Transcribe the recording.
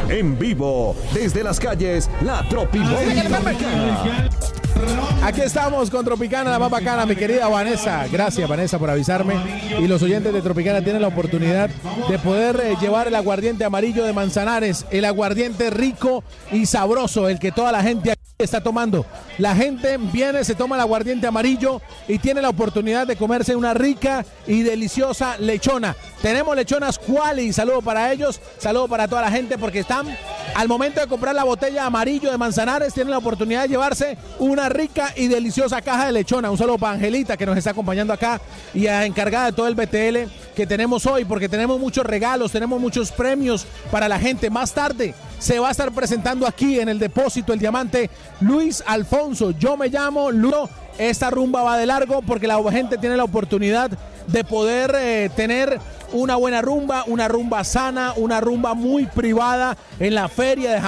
En vivo, desde las calles, la Tropimóvil. Aquí estamos con Tropicana, la más bacana, mi querida Vanessa. Gracias, Vanessa, por avisarme. Y los oyentes de Tropicana tienen la oportunidad de poder llevar el aguardiente amarillo de Manzanares, el aguardiente rico y sabroso, el que toda la gente aquí está tomando. La gente viene, se toma el aguardiente amarillo y tiene la oportunidad de comerse una rica y deliciosa lechona. Tenemos lechonas Quali, saludo para ellos, saludo para toda la gente, porque están al momento de comprar la botella amarillo de Manzanares, tienen la oportunidad de llevarse una rica y deliciosa caja de lechona. Un saludo para Angelita, que nos está acompañando acá y encargada de todo el BTL que tenemos hoy, porque tenemos muchos regalos, tenemos muchos premios para la gente. Más tarde se va a estar presentando aquí en el Depósito El Diamante Luis Alfonso. Yo me llamo Ludo. Esta rumba va de largo porque la gente tiene la oportunidad de poder tener una buena rumba, una rumba sana, una rumba muy privada en la feria de